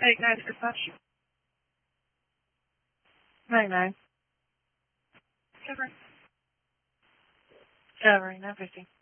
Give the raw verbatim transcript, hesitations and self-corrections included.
Hey guys, good touch. Night night. Covering. Covering everything.